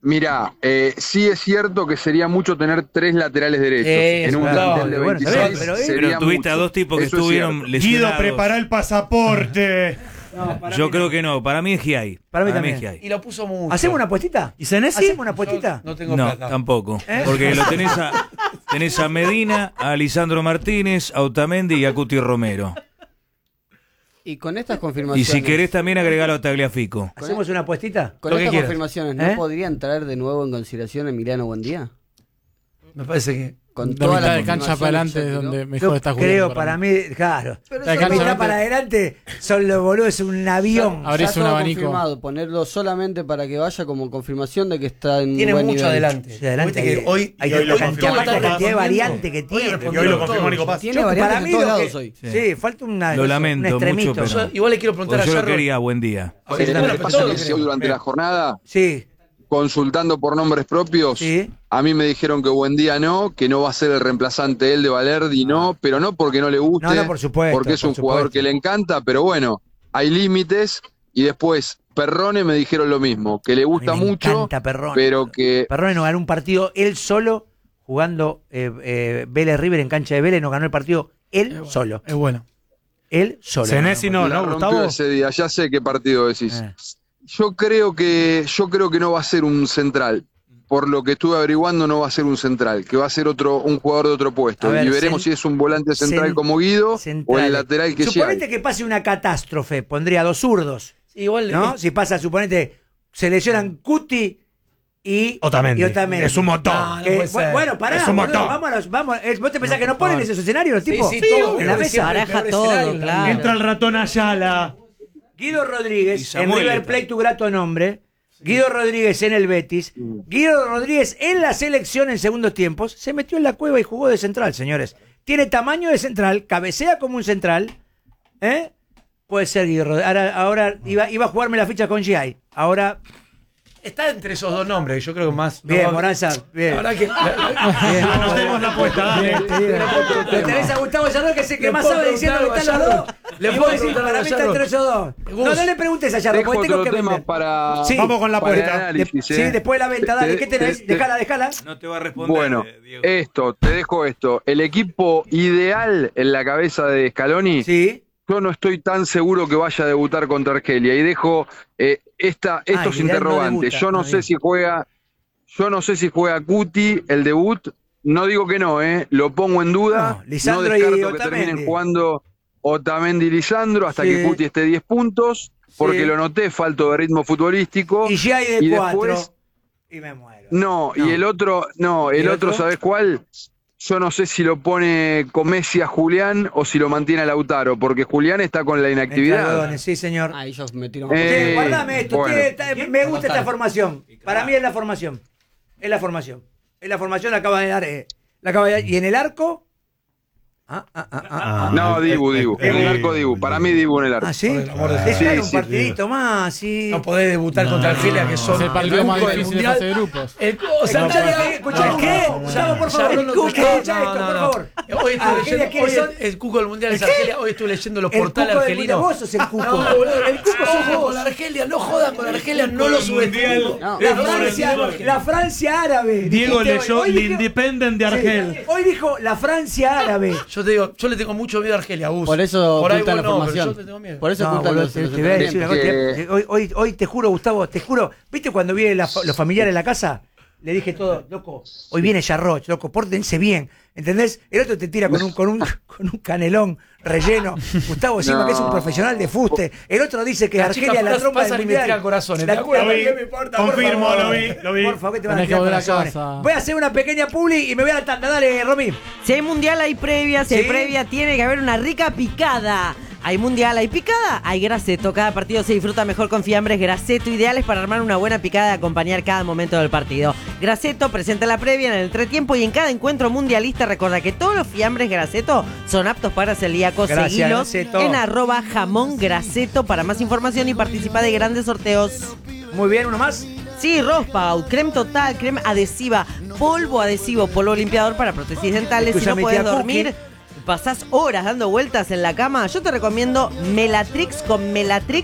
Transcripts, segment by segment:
Mirá, sí es cierto que sería mucho tener 3 laterales derechos. En un plantel de 26 pero tuviste mucho. a 2 tipos que Eso estuvieron lesionados. Guido, prepará el pasaporte. No, Yo creo que no, para mí es Giai. Para mí es también. Giai. Y lo puso mucho. ¿Hacemos una apuestita? ¿Y Senesi? ¿Hacemos una apuestita? No tengo No, plata. tampoco. Porque lo tenés a Medina, a Lisandro Martínez, a Otamendi y a Cuti Romero. Y con estas Y confirmaciones. si querés también agregalo a Tagliafico. ¿Hacemos una apuestita? Con Lo que estas quieras. confirmaciones, ¿no podrían traer de nuevo en consideración a Emiliano Buendía? Me parece que... Con La todas mitad las de cancha para confirmaciones adelante que es ya donde tiró. mejor Yo está jugando. creo, para mí, claro. Pero La eso cancha La mitad adelante- para adelante son los boludos, es un avión. Abrís está un todo abanico. confirmado, ponerlo solamente para que vaya como confirmación de que está en Tiene buen mucho nivel. adelante. Sí, adelante, Viste que hoy hay hoy lo la cantidad, confirmó la cantidad de variantes que Hoy tiene. respondió Y hoy lo todo. confirmó Nico Paz. Tiene Yo, para variantes mí en todos lo que- lados hoy. Sí, falta una, Lo lamento un extremito. mucho, pero- Igual le quiero preguntar Porque a yo lo Yarro. quería buen día. Pasa que hoy durante la jornada, Sí, consultando por nombres propios, sí. a mí me dijeron que Buendía no, que no va a ser el reemplazante él de Valerdi, no, pero no porque no le guste, No, por supuesto. porque es un por jugador supuesto. que le encanta, pero bueno, hay límites. Y después Perrone me dijeron lo mismo, que le gusta A mí me mucho, encanta Perrone. pero que Perrone no ganó un partido él solo jugando Vélez River en cancha de Vélez, no ganó el partido él solo. Es bueno. Él solo. Senesi no, la ¿no, rompió Gustavo? ese día. Ya sé qué partido decís. Eh. Yo creo que no va a ser un central. Por lo que estuve averiguando, no va a ser un central, que va a ser un jugador de otro puesto. A ver, y veremos si es un volante central como Guido o Centrales. el lateral que Suponete sea. que pase una catástrofe, pondría 2 zurdos, Igual ¿no? Si pasa, suponete, se lesionan Cuti y Otamendi. Es un motor. No, no Que- puede ser. bueno, pará, Es un boludo, montón. vamos. ¿Vos te pensás que no ponen esos escenarios los tipos? Sí, todo, en la pero mesa. siempre Baraja peor todo, escenario, claro. Entra el ratón Ayala. Guido Y Rodríguez en Samuel River está. Plate, tu grato nombre. Guido Rodríguez en el Betis. Guido Rodríguez en la selección en segundos tiempos. Se metió en la cueva y jugó de central, señores. Tiene tamaño de central, cabecea como un central. ¿Eh? Puede ser Guido Rodríguez. Ahora iba a jugarme la ficha con GI. Ahora, Está entre esos dos nombres, yo creo que más. bien, no, Moranza, bien. La verdad que. Bien. Anotemos la apuesta, dale. Lo tenés a Gustavo Yarro, que es el que Le más puedo sabe diciendo que preguntar están a los Yarro. dos. Le Y puedo vos decís, preguntar para a mí Yarro. están entre esos dos. Gus. No le preguntes a Yarro, Dejo porque tengo otro que tema vender. para, Sí. Vamos con la para el apuesta. análisis, Sí, después de la venta, dale. ¿Qué tenés? Déjala. No te va a responder, Bueno, Diego. te dejo esto. El equipo ideal en la cabeza de Scaloni, Sí. yo no estoy tan seguro que vaya a debutar contra Argelia. Y dejo estos ideal no interrogantes. debuta. Yo no sé si juega Cuti el debut. No digo que no, lo pongo en duda. No, Lisandro y descarto que Otamendi. terminen jugando Otamendi y Lisandro hasta Sí. que Cuti esté 10 puntos, porque Sí. lo noté falto de ritmo futbolístico. Y ya hay de Y 4. después- Y me muero. No, y el otro, ¿Y el otro? ¿sabés cuál? Yo no sé si lo pone con Messi a Julián o si lo mantiene a Lautaro, porque Julián está con la Entre inactividad. algodones, sí, señor. Ah, ellos metieron. Che, guardame esto. bueno. Me gusta esta formación. Para mí es la formación. Es la formación. La acaba de dar. Y en el arco. No, Dibu. En el arco Dibu. Para mí Dibu en el arco. Ah, sí. Por el amor de Dios. Dejale Sí, un sí. partidito más, sí. No podés debutar contra Argelia, que son. Es el partido más cuco del difícil de Mundial. fase de grupos. O sea, Escucha, ¿qué? Gustavo, por favor. Escucha esto, por favor. Hoy estuve Argelia, leyendo, ¿quiénes son? el cuco del mundial es Argelia. Hoy estuve leyendo los El portales cuco del Mundial. argelinos. Vos sos el cuco. No, boludo, El cuco sos ojo vos. con la Argelia, no jodan con la Argelia, no lo subestimen. No. La Francia árabe. Diego Dijiste leyó hoy el dijo- Independent de Argel. Sí, hoy dijo la Francia árabe. Yo te digo, yo le tengo mucho miedo a Argelia, Gus. Por eso Por ahí ocultan la vos no, pero formación. yo te tengo miedo. Por eso No, ocultan boludo, los te voy a decir una cosa. Que- Hoy te juro, Gustavo, te juro. ¿Viste cuando vienen los familiares a la casa? Le dije todo, loco, hoy viene Yarroch, loco, pórtense bien. ¿Entendés? El otro te tira con un canelón relleno. Gustavo encima, No. que es un profesional de fuste. El otro dice que La Argelia chica es la trompa pasan del y me mundial. tiran corazones, La- ¿te acuerdas? la- ¿Qué me importa? Por Confirmo, favor. lo vi. Por favor, que te van a Tenés que tirar volver a corazones. casa. Voy a hacer una pequeña publi y me voy a la tanda. Dale, Romy. Si hay mundial, hay previa. Si hay Sí. previa, tiene que haber una rica picada. Hay mundial, hay picada, hay Graceto. Cada partido se disfruta mejor con fiambres Graceto, ideales para armar una buena picada y acompañar cada momento del partido. Graceto presenta la previa en el entretiempo y en cada encuentro mundialista. Recuerda que todos los fiambres Graceto son aptos para celíacos. Gracias, Seguilos Graceto. en @jamongraceto para más información y participa de grandes sorteos. Muy bien, uno más. Sí, Rospaut, crema total, crema adhesiva, polvo adhesivo, polvo limpiador para prótesis dentales. Si no Escúchame, puedes tía dormir, pasás horas dando vueltas en la cama, yo te recomiendo Melatrix con Melatrix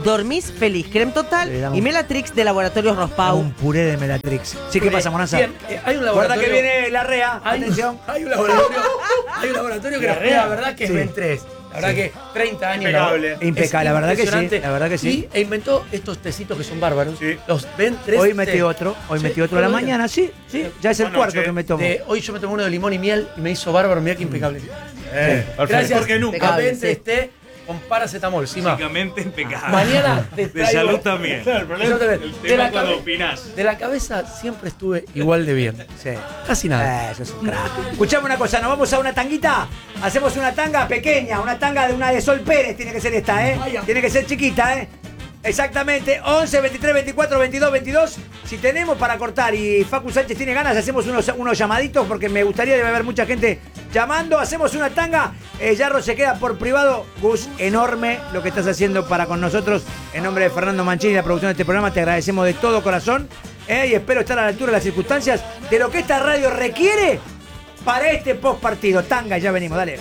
Dormís Feliz, Creme Total Le damos- y Melatrix de Laboratorios Rospau. Un puré de Melatrix. Sí, ¿qué pasa, Monanza? Bien, hay un Guarda laboratorio. que viene la REA. Atención. Hay un laboratorio que la verdad que es Sí. Ben 3. La verdad que 30 años. Impecable. Es Impecable, la verdad que sí, impresionante. la verdad que sí. E inventó estos tecitos que son bárbaros. Sí. Los Ben 3. Hoy metí otro a la mañana, sí. Ya es el Anoche. cuarto que me tomo. Hoy yo me tomé uno de limón y miel y me hizo bárbaro. Mirá qué impecable. Gracias. Porque nunca. A Ben Impecable, 3T con paracetamol. Sima. Básicamente impecable. Mañana te De traigo- salud también. El tema cuando opinás. De la cabeza siempre estuve igual de bien. Sí. Casi nada. Eso es un crack. Escuchame una cosa, nos vamos a una tanguita. Hacemos una tanga pequeña, una tanga de una de Sol Pérez, tiene que ser esta, ¿eh? Vaya. Tiene que ser chiquita, ¿eh? Exactamente, 11, 23, 24, 22, 22. Si tenemos para cortar y Facu Sánchez tiene ganas, hacemos unos llamaditos porque me gustaría, debe haber mucha gente llamando. Hacemos una tanga. Yarro se queda por privado. Gus, enorme lo que estás haciendo para con nosotros. En nombre de Fernando Mancini y la producción de este programa, te agradecemos de todo corazón. Y espero estar a la altura de las circunstancias de lo que esta radio requiere para este post partido. Tanga, ya venimos, dale.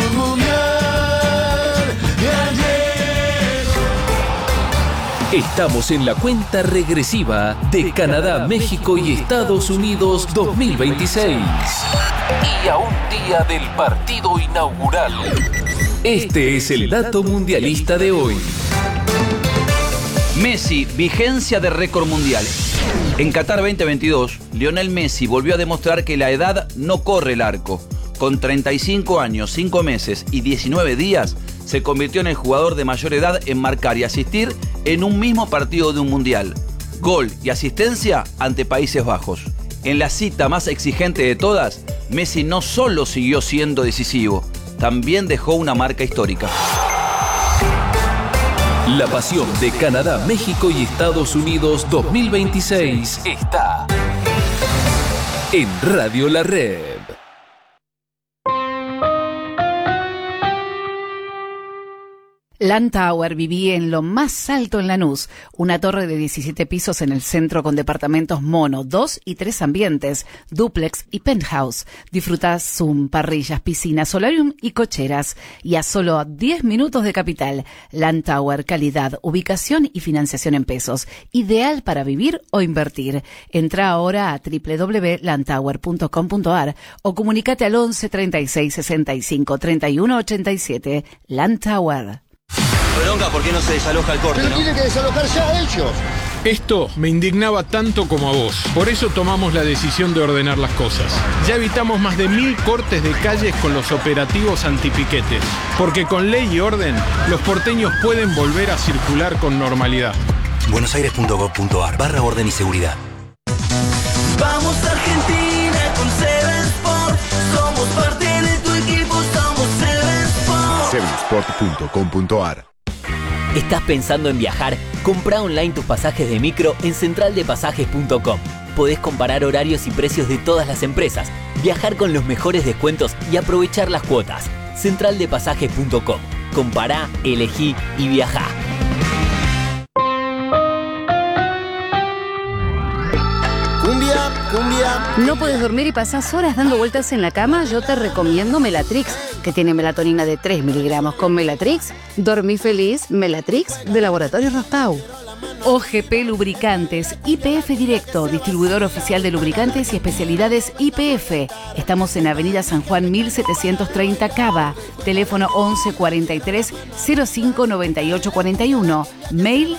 Estamos en la cuenta regresiva de Canadá, México y Estados Unidos 2026. Y a un día del partido inaugural. Este es el dato mundialista de hoy. Messi, vigencia de récord mundial. En Qatar 2022, Lionel Messi volvió a demostrar que la edad no corre el arco. Con 35 años, 5 meses y 19 días, se convirtió en el jugador de mayor edad en marcar y asistir en un mismo partido de un mundial. Gol y asistencia ante Países Bajos. En la cita más exigente de todas, Messi no solo siguió siendo decisivo, también dejó una marca histórica. La pasión de Canadá, México y Estados Unidos 2026 está en Radio La Red. Landtower vivía en lo más alto en Lanús, una torre de 17 pisos en el centro con departamentos mono, 2 y 3 ambientes, dúplex y penthouse. Disfruta Zoom, parrillas, piscinas, solarium y cocheras. Y a solo 10 minutos de Capital. Landtower, calidad, ubicación y financiación en pesos. Ideal para vivir o invertir. Entra ahora a www.landtower.com.ar o comunícate al 11 36 65 31 87. Landtower. Bronca, ¿por qué no se desaloja el corte, no? Tiene que desalojarse a ellos. Esto me indignaba tanto como a vos. Por eso tomamos la decisión de ordenar las cosas. Ya evitamos más de 1000 cortes de calles con los operativos antipiquetes. Porque con ley y orden, los porteños pueden volver a circular con normalidad. buenosaires.gov.ar/orden y seguridad. Vamos Argentina con Seven Sport. Somos parte de tu equipo, somos Seven Sport. Sevensport.com.ar. ¿Estás pensando en viajar? Comprá online tus pasajes de micro en centraldepasajes.com. Podés comparar horarios y precios de todas las empresas, viajar con los mejores descuentos y aprovechar las cuotas. Centraldepasajes.com. Compará, elegí y viajá. Cumbia. ¿No puedes dormir y pasás horas dando vueltas en la cama? Yo te recomiendo Melatrix, que tiene melatonina de 3 miligramos. Con Melatrix, dormí feliz. Melatrix de Laboratorios Rospau. OGP Lubricantes, YPF Directo, distribuidor oficial de lubricantes y especialidades YPF. Estamos en Avenida San Juan 1730 Cava. Teléfono 11 43 05 98 41. Mail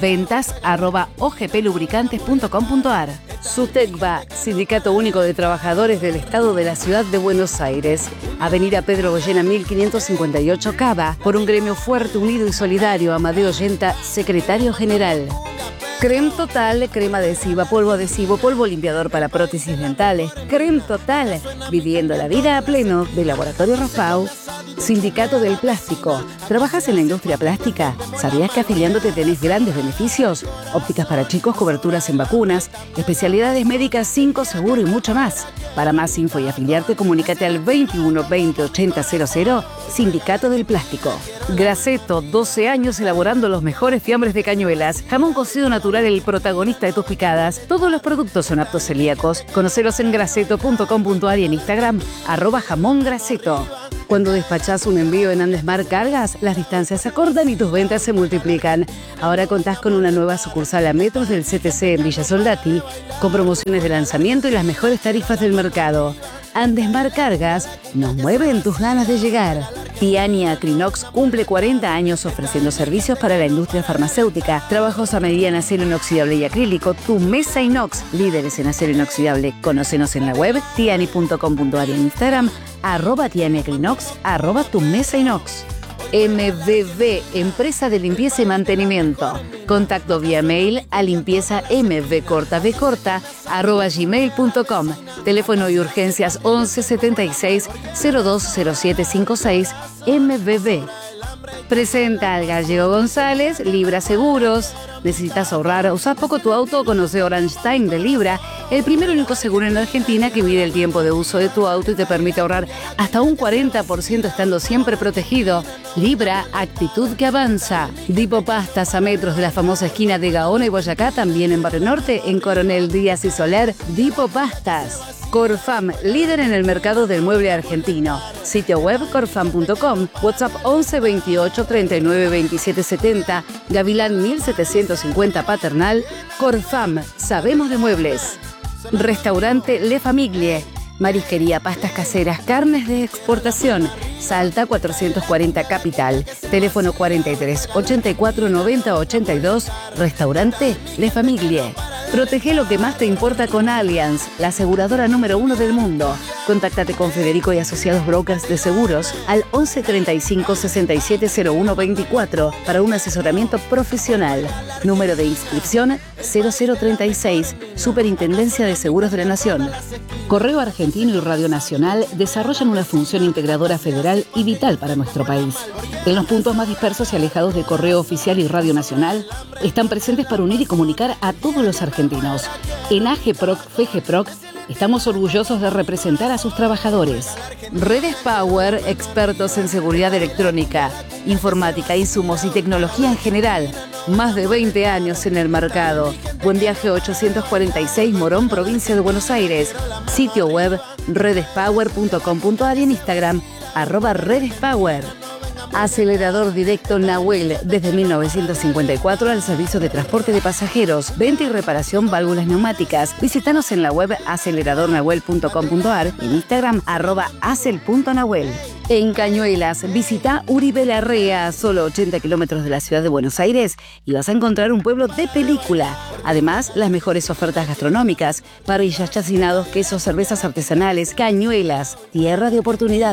ventas@ogplubricantes.com.ar. SUTECBA, Sindicato Único de Trabajadores del Estado de la Ciudad de Buenos Aires. Avenida Pedro Goyena 1558 Cava. Por un gremio fuerte, unido y solidario. Amadeo Yenta, secretario general. Creme Total, crema adhesiva, polvo limpiador para prótesis dentales. Creme Total, viviendo la vida a pleno, de Laboratorio Rospau. Sindicato del Plástico. ¿Trabajas en la industria plástica? ¿Sabías que afiliándote tenés grandes beneficios? Ópticas para chicos, coberturas en vacunas, especialidades médicas 5 seguro y mucho más. Para más info y afiliarte, comunícate al 21 20 80 00. Sindicato del Plástico. Graceto, 12 años elaborando los mejores fiambres de Cañuelas. Jamón cocido natural natural el protagonista de tus picadas. Todos los productos son aptos celíacos. Conocelos en graseto.com.ar y en Instagram, @jamongraseto. Cuando despachás un envío en Andesmar Cargas, las distancias se acortan y tus ventas se multiplican. Ahora contás con una nueva sucursal a metros del CTC en Villa Soldati, con promociones de lanzamiento y las mejores tarifas del mercado. Andesmar Cargas nos mueven tus ganas de llegar. Tiani Acrinox cumple 40 años ofreciendo servicios para la industria farmacéutica, trabajos a medida en acero inoxidable y acrílico, tu mesa inox, líderes en acero inoxidable. Conócenos en la web tiani.com.ar y en Instagram, @tianiacrinox, @tu mesa inox. MBB, empresa de limpieza y mantenimiento. Contacto vía mail a limpieza@gmail.com. Teléfono y urgencias 11 76 020756 MBB. Presenta al Gallego González, Libra Seguros. ¿Necesitas ahorrar? ¿Usás poco tu auto? Conoce Orange Time de Libra, el primer y único seguro en Argentina que mide el tiempo de uso de tu auto y te permite ahorrar hasta un 40% estando siempre protegido. Libra, actitud que avanza. Dipo Pastas a metros de la famosa esquina de Gaona y Boyacá, también en Barrio Norte, en Coronel Díaz y Soler. Dipo Pastas. Corfam, líder en el mercado del mueble argentino. Sitio web corfam.com, WhatsApp 11 28 39 27 70, Gavilán 1750 Paternal. Corfam, sabemos de muebles. Restaurante Le Famiglie, marisquería, pastas caseras, carnes de exportación. Salta 440 Capital. Teléfono 43 84 90 82. Restaurante Le Famiglie. Protege lo que más te importa con Allianz, la aseguradora número 1 del mundo. Contáctate con Federico y Asociados Brokers de Seguros al 11 35 67 01 24 para un asesoramiento profesional. Número de inscripción 0036, Superintendencia de Seguros de la Nación. Correo Argentino y Radio Nacional desarrollan una función integradora federal y vital para nuestro país. En los puntos más dispersos y alejados de Correo Oficial y Radio Nacional, están presentes para unir y comunicar a todos los argentinos. En AGPROC, FGPROC, estamos orgullosos de representar a sus trabajadores. Redes Power, expertos en seguridad electrónica, informática, insumos y tecnología en general. Más de 20 años en el mercado. Buen Viaje 846 Morón, provincia de Buenos Aires. Sitio web redespower.com.ar y en Instagram @redespower. Acelerador directo Nahuel, desde 1954 al servicio de transporte de pasajeros, venta y reparación válvulas neumáticas. Visítanos en la web aceleradornahuel.com.ar y en Instagram @acel.nahuel. En Cañuelas, visita Uribe Larrea, solo 80 kilómetros de la ciudad de Buenos Aires, y vas a encontrar un pueblo de película. Además, las mejores ofertas gastronómicas, parrillas, chacinados, quesos, cervezas artesanales. Cañuelas, tierra de oportunidades.